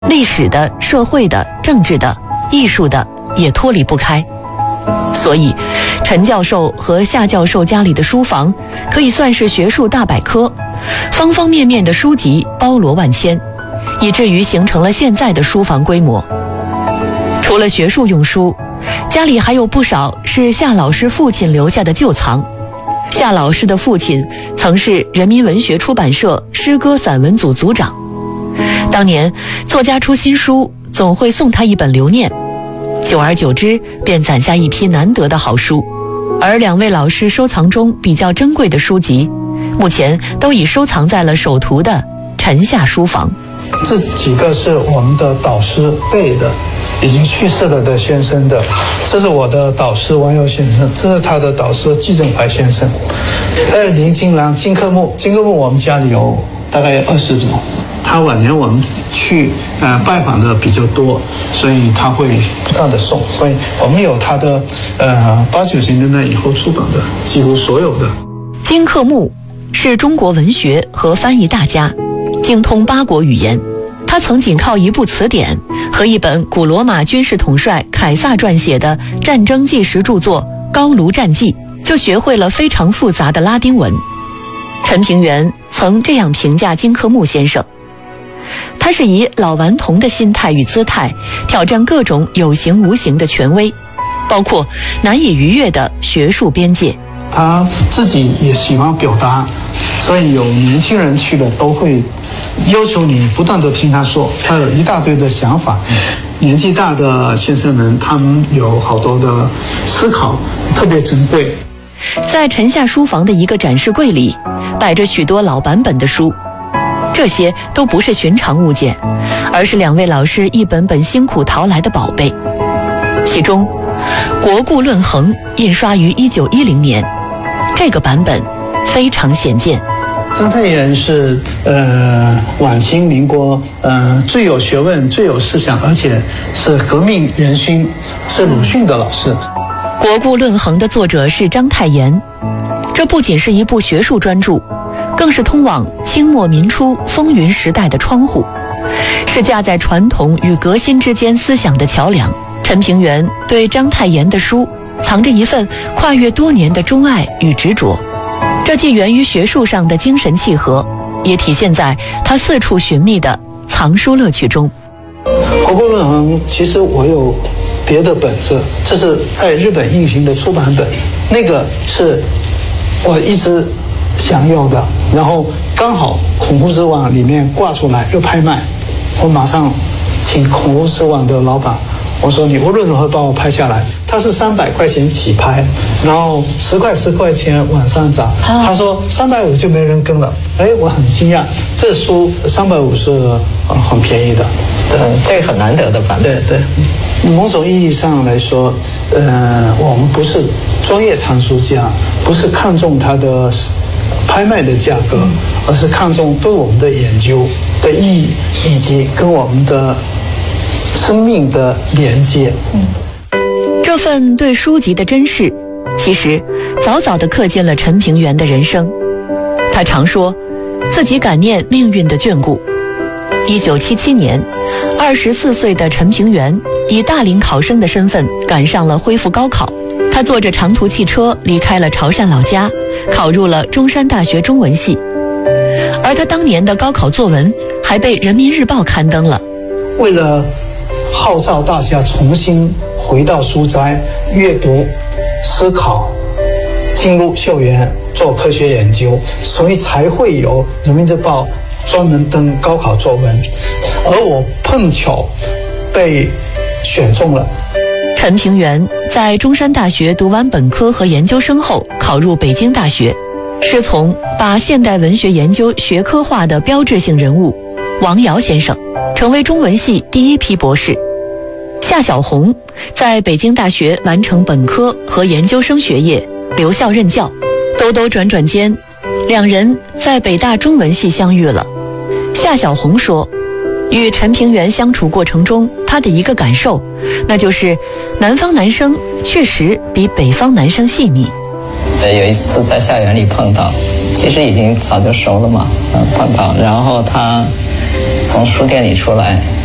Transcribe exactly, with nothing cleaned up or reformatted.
历史的、社会的、政治的、艺术的也脱离不开。所以，陈教授和夏教授家里的书房可以算是学术大百科，方方面面的书籍包罗万千，以至于形成了现在的书房规模。除了学术用书，家里还有不少是夏老师父亲留下的旧藏。夏老师的父亲曾是人民文学出版社诗歌散文组组长，当年作家出新书总会送他一本留念，久而久之便攒下一批难得的好书。而两位老师收藏中比较珍贵的书籍，目前都已收藏在了首图的陈夏书房。 这几个是我们的导师辈的，已经去世了的先生的。这是我的导师王友先生，这是他的导师季振怀先生。还有林金兰、金克木，金克木我们家里有大概有二十种。他晚年我们去呃拜访的比较多，所以他会不断的送，所以我们有他的呃八九十年代以后出版的几乎所有的。 金克木是中国文学和翻译大家，精通八国语言。他曾仅靠一部词典和一本古罗马军事统帅凯撒撰写的战争纪实著作《高卢战记》，就学会了非常复杂的拉丁文。陈平原曾这样评价金克木先生：他是以老顽童的心态与姿态挑战各种有形无形的权威，包括难以逾越的学术边界。 他自己也喜欢表达，所以有年轻人去了都会要求你不断地听他说，他有一大堆的想法。年纪大的先生们，他们有好多的思考，特别珍贵。 在陈夏书房的一个展示柜里，摆着许多老版本的书，这些都不是寻常物件，而是两位老师一本本辛苦淘来的宝贝。其中，《国故论衡》印刷于一九一零年，这个版本非常显见。 章太炎是呃晚清民国呃最有学问、最有思想，而且是革命元勋，是鲁迅的老师。 《国故论衡》的作者是章太炎，这不仅是一部学术专著，更是通往清末民初风云时代的窗户，是架在传统与革新之间思想的桥梁。陈平原对章太炎的书藏着一份跨越多年的钟爱与执着，这既源于学术上的精神契合，也体现在他四处寻觅的藏书乐趣中。 国故论衡其实我有别的本子，这是在日本印行的出版本，那个是我一直想要的，然后刚好孔夫子网里面挂出来又拍卖，我马上请孔夫子网的老板，我说你无论如何帮我拍下来。他是三百块钱起拍，然后十块十块钱往上涨。他说三百五就没人跟了，哎，我很惊讶，这书三百五是呃很便宜的。 对，这个很难得的版本。 对对，某种意义上来说，呃，我们不是专业藏书家，不是看重它的拍卖的价格，而是看重对我们的研究的意义，以及跟我们的生命的连接。 嗯，这份对书籍的珍视，其实早早地刻进了陈平原的人生。他常说，自己感念命运的眷顾。一九七七年，二十四岁的陈平原以大龄考生的身份赶上了恢复高考。他坐着长途汽车离开了潮汕老家，考入了中山大学中文系。而他当年的高考作文还被《人民日报》刊登了。 为了号召大家重新回到书斋，阅读、思考，进入校园做科学研究，所以才会有《人民日报》专门登高考作文，而我碰巧被选中了。 陈平原在中山大学读完本科和研究生后，考入北京大学，师从把现代文学研究学科化的标志性人物王尧先生，成为中文系第一批博士。夏小红在北京大学完成本科和研究生学业，留校任教。兜兜转转间，两人在北大中文系相遇了。夏小红说，与陈平原相处过程中，他的一个感受，那就是南方男生确实比北方男生细腻。 呃，有一次在校园里碰到，其实已经早就熟了嘛，嗯，碰到，然后他从书店里出来，